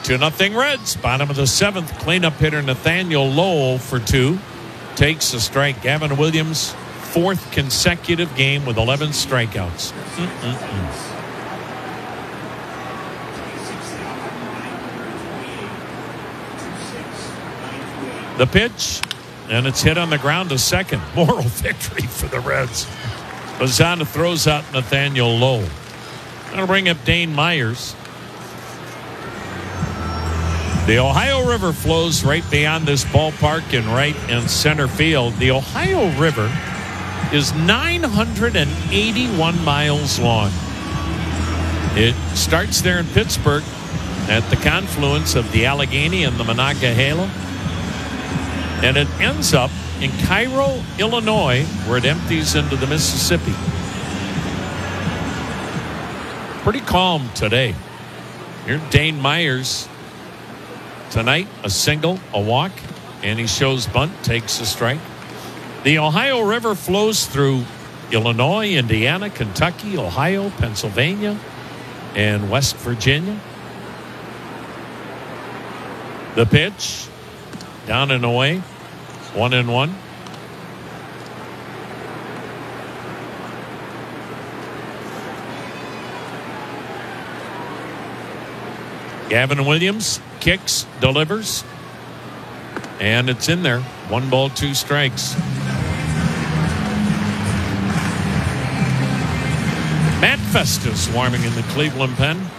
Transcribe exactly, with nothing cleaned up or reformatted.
two nothing Reds. Bottom of the seventh. Cleanup hitter Nathaniel Lowell for two. Takes a strike. Gavin Williams, fourth consecutive game with eleven strikeouts. Mm-mm-mm. The pitch, and it's hit on the ground to second. Moral victory for the Reds. Bazana throws out Nathaniel Lowell. That'll bring up Dane Myers. The Ohio River flows right beyond this ballpark in right and center field. The Ohio River is nine hundred eighty-one miles long. It starts there in Pittsburgh at the confluence of the Allegheny and the Monongahela. And it ends up in Cairo, Illinois, where it empties into the Mississippi. Pretty calm today. Here's Dane Myers. Tonight, a single, a walk, and he shows bunt, takes a strike. The Ohio River flows through Illinois, Indiana, Kentucky, Ohio, Pennsylvania, and West Virginia. The pitch, down and away, one and one. Gavin Williams kicks, delivers, and it's in there. One ball, two strikes. Matt Festus warming in the Cleveland pen.